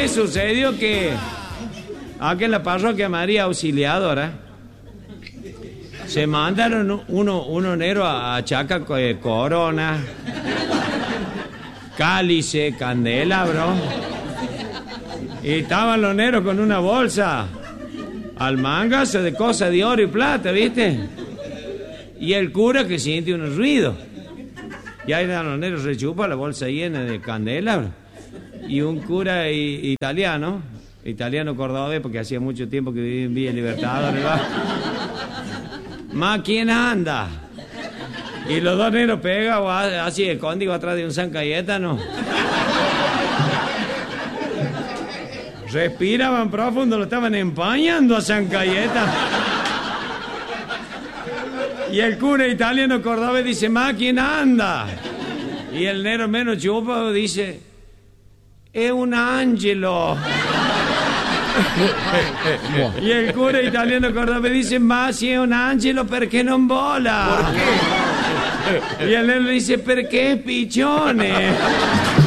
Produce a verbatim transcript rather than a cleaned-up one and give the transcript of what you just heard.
vez sucedió que aquí en la parroquia María Auxiliadora se mandaron uno, uno negro a Chaca eh, corona, cálice, candelabro. Y estaban los negros con una bolsa al mangazo de cosas de oro y plata, ¿viste? Y el cura que siente unos ruidos. Y ahí dan los negros rechupa la bolsa llena de candelabro. Y un cura i- italiano, italiano cordobés, porque hacía mucho tiempo que vivía en Villa Libertador, ¿verdad? Ma, ¿quién anda? Y los dos negros pegados así escondidos atrás de un San Cayetano. Respiraban profundo, lo estaban empañando a San Cayetano. Y el cura italiano cordobés dice, ma, ¿quién anda? Y el negro menos chupa dice, es un ángelo. Y el cura italiano cordobés dice, ma, si è un angelo, perché non vola? ¿Por qué? Y el negro dice, perché es pichone.